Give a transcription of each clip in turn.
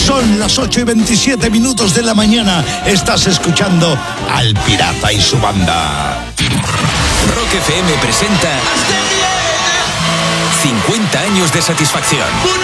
Son las 8:27 de la mañana. Estás escuchando al Pirata y su banda. Rock FM presenta 50 años de satisfacción.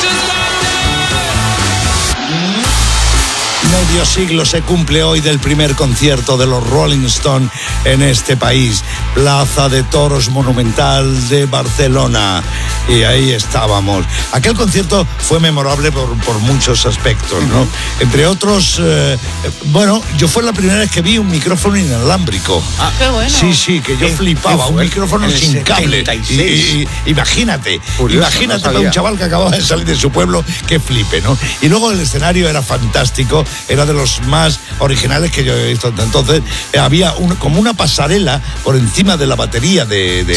Medio siglo se cumple hoy del primer concierto de los Rolling Stones en este país. Plaza de Toros Monumental de Barcelona. Y ahí estábamos. Aquel concierto fue memorable por muchos aspectos, ¿no? Entre otros, yo fue la primera vez que vi un micrófono inalámbrico. Ah, qué bueno. Sí, que yo flipaba. Un micrófono sin cable. Imagínate para un chaval que acababa de salir de su pueblo, que flipe, ¿no? Y luego el escenario era fantástico. Era de los más originales que yo he visto. Entonces había como una pasarela por encima de la batería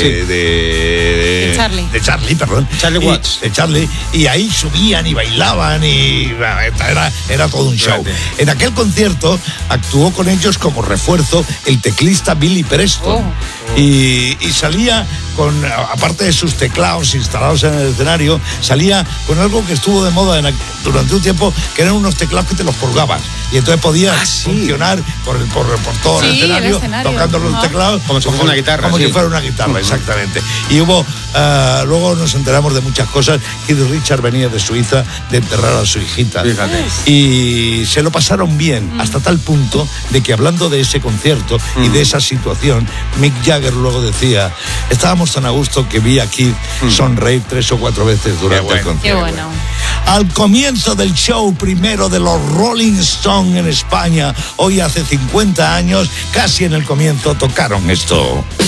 de Charlie Watts. De Charlie, y ahí subían y bailaban y era todo un show. En aquel concierto actuó con ellos como refuerzo el teclista Billy Preston. Y salía con, aparte de sus teclados instalados en el escenario, salía con algo que estuvo de moda durante un tiempo, que eran unos teclados que te los colgabas. Y entonces podías funcionar por todo el escenario, tocando los teclados. Como si fuera una guitarra. Como si fuera una guitarra, exactamente. Y hubo, luego nos enteramos de muchas cosas. Keith Richards venía de Suiza de enterrar a su hijita. Fíjate. Y se lo pasaron bien, hasta tal punto de que, hablando de ese concierto y de esa situación, Mick Jagger luego decía: estábamos tan a gusto que vi a Keith sonreír 3 o 4 veces durante el concierto. Qué bueno. Al comienzo del show primero de los Rolling Stones en España, hoy hace 50 años, casi en el comienzo, tocaron esto.